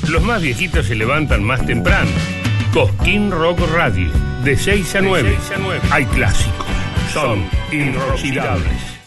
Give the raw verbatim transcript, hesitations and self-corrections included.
Los más viejitos se levantan más temprano. Cosquín Rock Radio, de seis a nueve. Hay clásicos, son inoxidables.